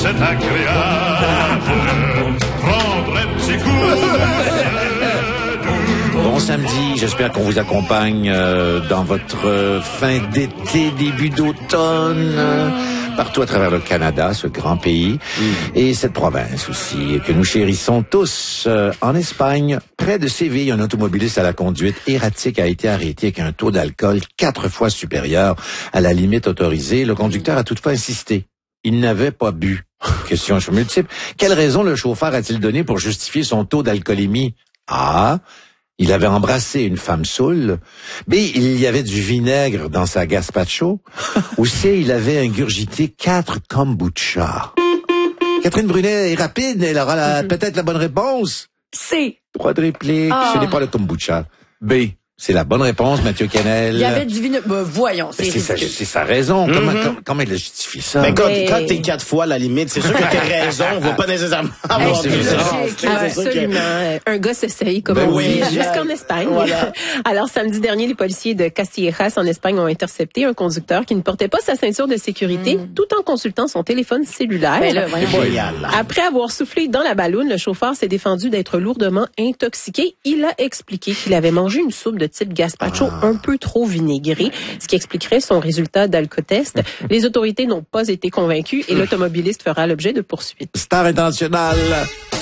c'est agréable. Prendre un petit coup. Bon samedi, j'espère qu'on vous accompagne dans votre fin d'été, début d'automne, partout à travers le Canada, ce grand pays, et cette province aussi, que nous chérissons tous. En Espagne, près de Séville, un automobiliste à la conduite erratique a été arrêté avec un taux d'alcool 4 fois supérieur à la limite autorisée. Le conducteur a toutefois insisté. Il n'avait pas bu. Question multiple. Quelle raison le chauffeur a-t-il donné pour justifier son taux d'alcoolémie? A. Il avait embrassé une femme saoule. B. Il y avait du vinaigre dans sa gazpacho. Ou C. Il avait ingurgité 4 kombucha. Catherine Brunet est rapide, elle aura peut-être la bonne réponse. C. Droit de réplique, ce n'est pas le kombucha. B. C'est la bonne réponse, Mathieu Canel. Il y avait du vinaigre. Voyons, c'est ridicule. C'est sa raison. Comment il a justifié ça? Mais quand t'es 4 fois à la limite, c'est sûr que t'as raison, on va pas nécessairement avoir c'est des logique. erreurs. Absolument. Un gars s'essaye, comme on dit, jusqu'en Espagne. Voilà. Alors, samedi dernier, les policiers de Castillejas, en Espagne, ont intercepté un conducteur qui ne portait pas sa ceinture de sécurité tout en consultant son téléphone cellulaire. Génial. Après avoir soufflé dans la balloune, le chauffeur s'est défendu d'être lourdement intoxiqué. Il a expliqué qu'il avait mangé une soupe de type gazpacho un peu trop vinaigrée, ce qui expliquerait son résultat d'alcotest. Les autorités n'ont pas été convaincues et l'automobiliste fera l'objet de poursuites. Star internationale.